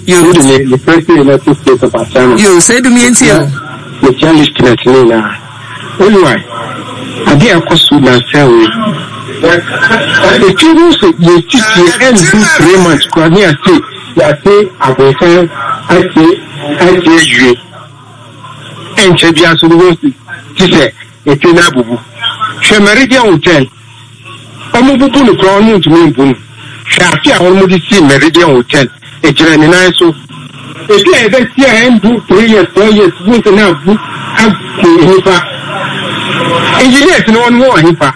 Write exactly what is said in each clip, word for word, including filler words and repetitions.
You the first thing that took place of Ashanti. You said to me and you. The challenge to that Nina. Anyway, I did a cost to myself. The children say you see and do three months because I say I say I will say I say I say you and Chabia University. She said it's in Abu. She Meridian Hotel. I'm going to crown to me. She already see Meridian Hotel. It's a nice so. If you ever see a hand do three years, four years, we can have book and Hipa. Engineers no one more Hipa.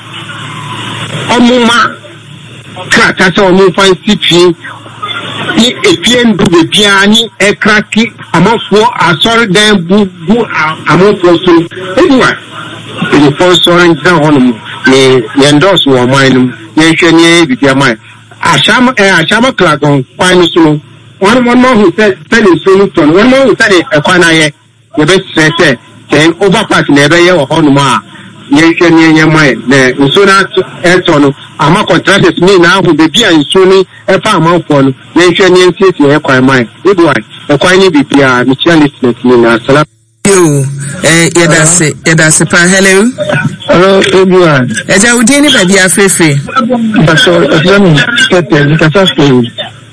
Omuma crackers on new fine city. If you do the piano, a cracky, among four, I saw them boo boo among four so. Anyway, the first orange down the endorse or mine, Yanshani with your mind. Ashama, Ashama crack on fine so. One one more who said selling solution, one more who said a quanaye, the best said, then overpass never year or honma. Yanshani in your mind, the Usuna Elton, Ama contractors me now who be beer and Sunni, a farm out for Yanshani and City, a quite mine. Good one, a quiny B P R, Michel listeners, Nina, Salam. You, eh, that's it, that's it, hello. Hello, everyone. As I would any baby, I feel free. But so, let me get the catastrophe.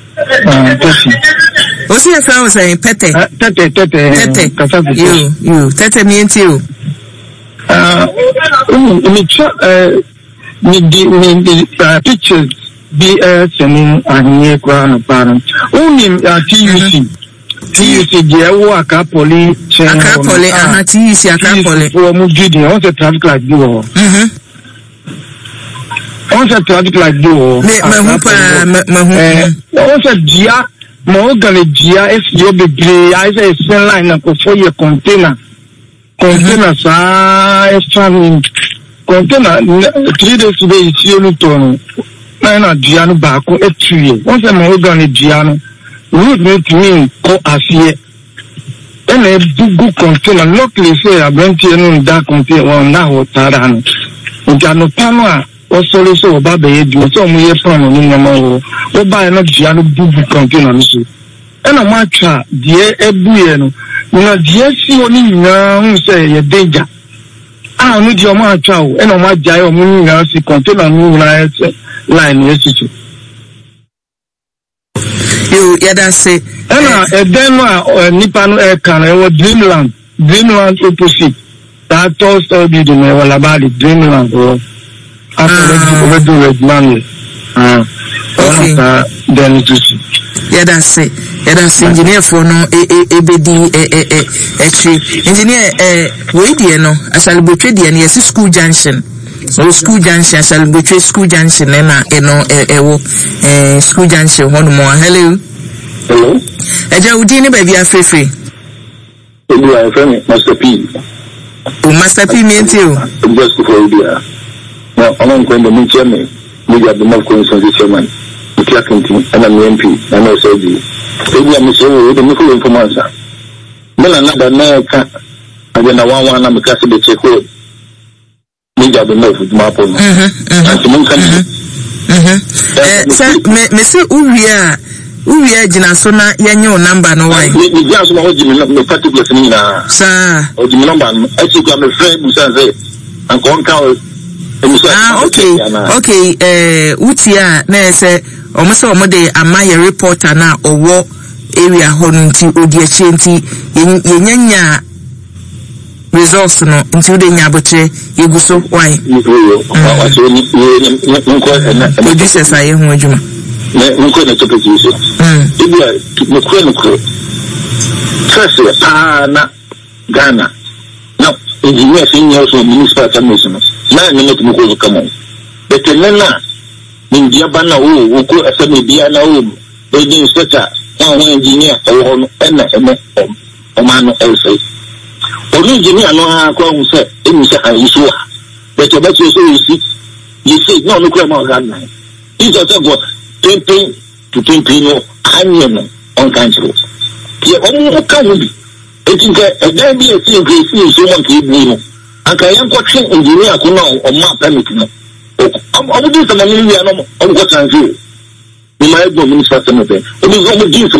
What's your friend saying? Pete, Tete, Tete, you, you, Tete, me and you. Uh, me, uh, me, the pictures, B S and in a crown parent. Only T U C. T U C, Jewa, Capoli, Capoli, and T U C, Capoli, or Mujidi, on the traffic like duo. Hm. On the traffic like duo. Also, Gia, Morgan, Gia, S. Yobi, I say, sell line for your container. Container, size, traveling. Container, three days today, it's Uniton. Nine, Giano Baco, a tree. Once a Morgan, Giano. Root me to me, co as here. And a good container, luckily say, I went to a dark container on now, Taran. Ujano Pama, or solo so about the age, so me a son in the mall, or buy not Giano Bubu container. And a matcha, dear Ebueno, you know, dear see only now say a danger. I need your matcha, and a matcha, or moon, I see container, moon, line, yes. You, yeah, that's it. And a demo, Nippon Air Can, or Dreamland, Dreamland opposite. That toast or did you know about it, Dreamland or after red money. Okay, then to see. Yeah, that's it. Yeah, that's engineer for no A B D engineer, eh, wait, you know, I shall be trade and yes, school junction. So school junction, I shall be trade school junction, and you know, eh, school junction, one more. Hello. Hello. Eja udini baby afre free. You are friend Master P. Oh, Master P means you. Just for idea. Now, I'm going to meet me. We got the most conscious chairman. The Clackinton and I'm M P. And I said, maybe I'm so the full information. Then another America. And then I want one I'm a Catholic check code. We got the most with my phone. And someone can. Mm-hmm. Sir, me say Uria. We are Jinasona, your number, no way. We just want to particular thing. Sir, or the number, I took a friend who says, I'm going to ah, okay, okay, eh, Utia, Nese, almost a mode, a my reporter now, or war area honunti, Udia Chinti, in Yenya results, no, until the Yaboche, Yuguso, why? Producers, I am with you. Nko na topic hizo. Mm. Ibia mkwe mkwe. First ah na Ghana. Now engineer senior so municipal commission. Na ni mtu mkwe kama. Bete nena India bana o uko asemi bia na o. Eji inspector wa engineer o hono ena ene o mano else. O engineer no ha kwa unse enu se ayiso. Bete ba so so yisi. Yisi no no kwa ma Ghana. Ijo se go Pimping to pimping onion on country. Here, only can be. It is a damn be a thing, please, so one keep me. And I am watching engineer who know on my permit. I'm going to do some million of what I do. We might go minister some of them. It is only due to